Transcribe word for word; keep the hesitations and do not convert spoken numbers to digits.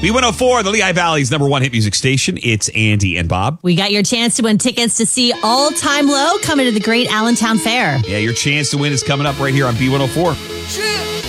B one oh four, the Lehigh Valley's number one hit music station. It's Andy and Bob. We got your chance to win tickets to see All Time Low coming to the Great Allentown Fair. Yeah, your chance to win is coming up right here on B one oh four. Shit.